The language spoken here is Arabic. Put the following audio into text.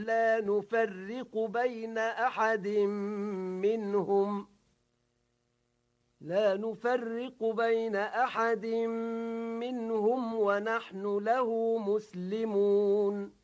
لا نفرق بين أحد منهم ونحن له مسلمون